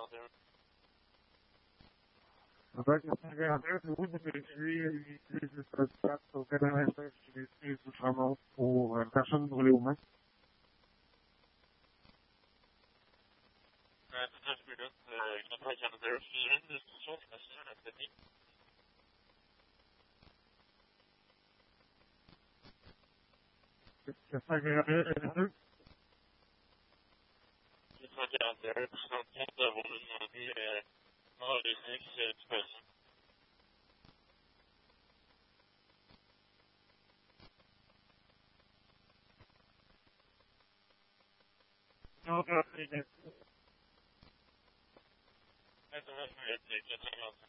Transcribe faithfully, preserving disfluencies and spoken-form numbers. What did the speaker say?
Après, quatre cent quarante et un, c'est oui, parce que lui, il utilise le stress quatre au quatre-vingt-cinq, il utilise le Tramos pour euh, personne brûlée aux mains. Euh, dix-neuf minutes, euh, quatre-vingt quarante et un, si j'ai une discussion, je m'assure à la technique. quatre cent quarante et un, c'est deux. quatre cent quarante et un, soixante-quatre, d'avoir demandé, euh, mort des cinq, euh, du patient. Non, c'est quatre-vingt minutes, quatre cent quarante et un.